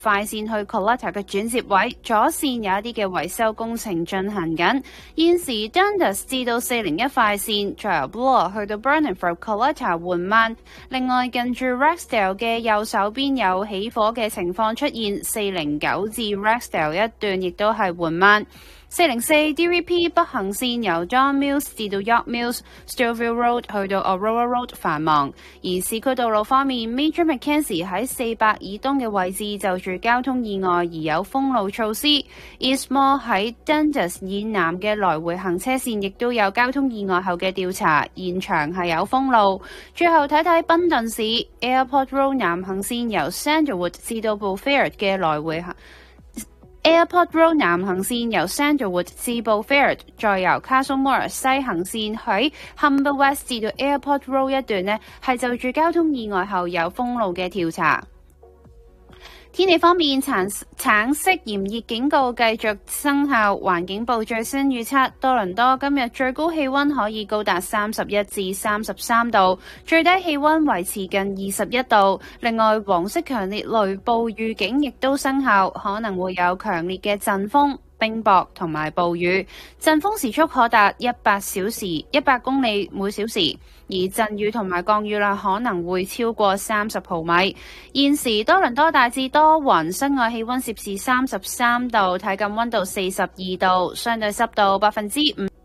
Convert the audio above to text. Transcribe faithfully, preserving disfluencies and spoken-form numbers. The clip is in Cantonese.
快線去 Coletta 嘅轉接位，左線有一啲嘅維修工程進行緊。現時 Dundas 至到四零一快線，再由 Bloor 去到 Burningford Coletta 緩慢。另外，近住 Rexdale 嘅右手邊有起火嘅情況出現，四零九至 Rexdale 一段亦都係緩慢。四零四 D V P 北行線由 Don Mills 至到 York Mills、Stillville Road 去到 Aurora Road 繁忙，而市區道路方面 ，Major Mackenzie 喺四百以東嘅位置就住交通意外而有封路措施 ，Eastmore 喺 Dundas 以南嘅來回行車線亦都有交通意外後嘅調查，現場係有封路。最後睇睇賓頓市 Airport Road 南行線由 Sandalwood 至到 Beaufort 嘅來回行。Airport Road 南行線由 Sandalwood 至 Beaufort， 再由 Castlemore 西行線喺 Humber West 至到 Airport Road 一段呢，係就住交通意外後有封路嘅調查。天氣方面，橙橙色炎熱警告繼續生效。環境部最新預測，多倫多今日最高氣溫可以高達三十一至三十三度，最低氣溫維持近二十一度。另外，黃色強烈雷暴預警亦都生效，可能會有強烈嘅陣風、冰雹同埋暴雨，陣風時速可達一百小時一百公里每小時，而陣雨同埋降雨量可能會超過三十毫米。現時多倫多大致多雲，室外氣溫攝氏三十三度，體感溫度四十二度，相對濕度百分之五。